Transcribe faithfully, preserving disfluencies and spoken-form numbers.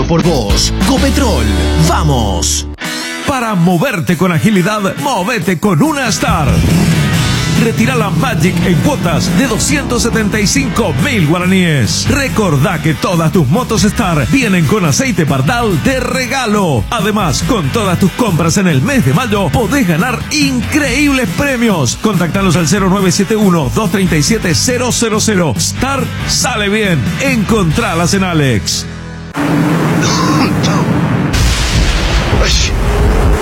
Solo por vos. Copetrol. ¡Vamos! Para moverte con agilidad, movete con una Star. Retira la Magic en cuotas de doscientos setenta y cinco mil guaraníes. Recordá que todas tus motos Star vienen con aceite Pardal de regalo. Además, con todas tus compras en el mes de mayo, podés ganar increíbles premios. Contactanos al cero nueve siete uno, dos tres siete, cero cero cero. Star sale bien. Encontralas en Alex.